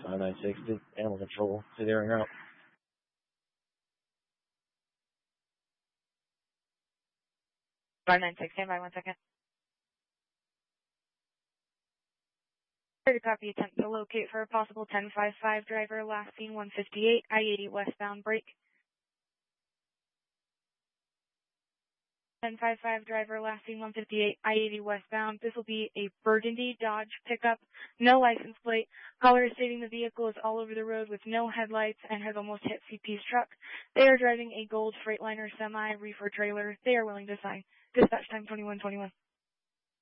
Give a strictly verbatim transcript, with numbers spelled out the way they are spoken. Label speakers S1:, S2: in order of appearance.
S1: five nine six, animal control, to the airing route.
S2: five nine six, stand by one second. To copy, attempt to locate for a possible ten five five driver, last seen one fifty-eight, I eighty westbound, break. ten five five driver, last seen one fifty-eight, I eighty westbound. This will be a burgundy Dodge pickup, no license plate. Caller is stating the vehicle is all over the road with no headlights and has almost hit C P's truck. They are driving a gold Freightliner semi reefer trailer. They are willing to sign. Dispatch time twenty-one twenty-one.